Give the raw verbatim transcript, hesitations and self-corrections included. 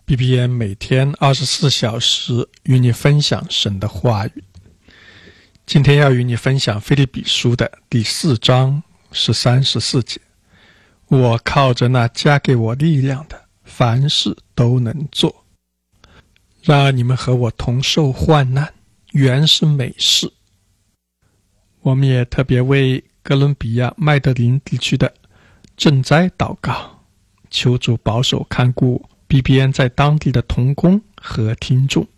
B B N 每天二十四小时与你分享神的话语。今天要与你分享腓立比书的第四章十三、十四节。我靠着那加给我力量的，凡事都能做。然而你们和我同受患难，原是美事。我们也特别为哥伦比亚麦德林地区的赈灾祷告，求主保守看顾 B B N 在当地的同工和听众。